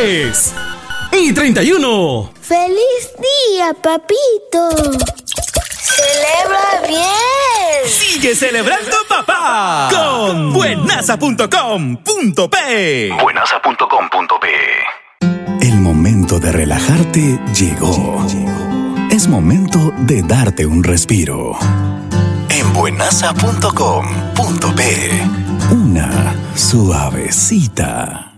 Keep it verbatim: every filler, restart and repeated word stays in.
tres y treinta y uno. ¡Feliz día, papito! ¡Celebra bien! ¡Sigue celebrando, papá! Con buenaza punto com punto pe. buenaza punto com punto pe. El momento de relajarte llegó. Es momento de darte un respiro. En buenaza punto com punto pe. Una suavecita.